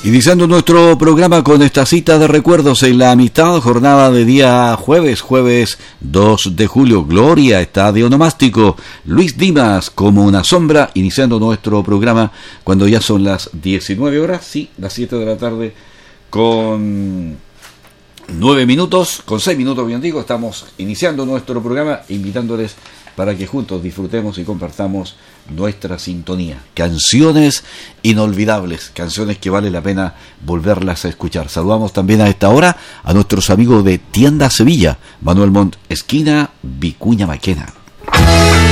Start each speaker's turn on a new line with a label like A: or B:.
A: Iniciando nuestro programa con esta cita de recuerdos en la amistad, jornada de día jueves 2 de julio. Gloria, estadio onomástico. Luis Dimas, como una sombra, iniciando nuestro programa cuando ya son las 19 horas, sí, las 7 de la tarde, con 9 minutos, con 6 minutos, bien digo, estamos iniciando nuestro programa, invitándoles para que juntos disfrutemos y compartamos nuestra sintonía. Canciones inolvidables, canciones que vale la pena volverlas a escuchar. Saludamos también a esta hora a nuestros amigos de Tienda Sevilla, Manuel Montt, esquina Vicuña Maquena.